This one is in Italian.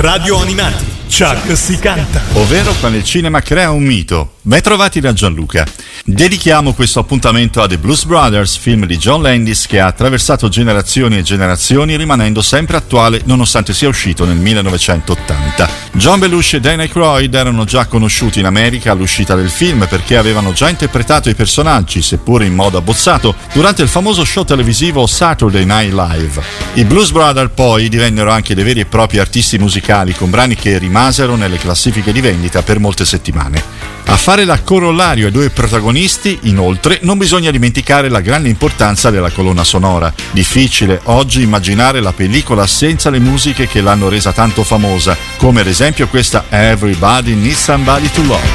Radio Animati. Chuck si canta. Ovvero quando il cinema crea un mito. Ben trovati da Gianluca. Dedichiamo questo appuntamento a The Blues Brothers, film di John Landis che ha attraversato generazioni e generazioni rimanendo sempre attuale nonostante sia uscito nel 1980. John Belushi e Dan Aykroyd erano già conosciuti in America all'uscita del film perché avevano già interpretato i personaggi, seppure in modo abbozzato, durante il famoso show televisivo Saturday Night Live. I Blues Brothers poi divennero anche dei veri e propri artisti musicali con brani che rimasero nelle classifiche di vendita per molte settimane. A fare da corollario ai due protagonisti, inoltre, non bisogna dimenticare la grande importanza della colonna sonora. Difficile oggi immaginare la pellicola senza le musiche che l'hanno resa tanto famosa, come ad esempio questa Everybody Needs Somebody to Love.